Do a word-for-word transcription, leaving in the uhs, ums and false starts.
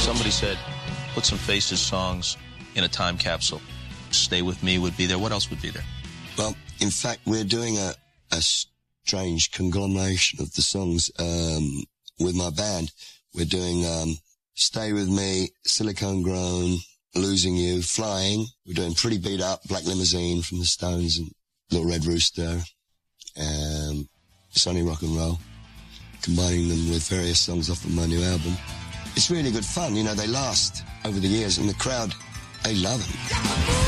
Somebody said, put some Faces songs in a time capsule. Stay With Me would be there. What else would be there? Well, in fact, we're doing a, a strange conglomeration of the songs um, with my band. We're doing um, Stay With Me, Silicone Grown, Losing You, Flying. We're doing Pretty Beat Up, Black Limousine from the Stones and Little Red Rooster, um, Sunny Rock and Roll, combining them with various songs off of my new album. It's really good fun. You know, they last over the years, and the crowd, they love them.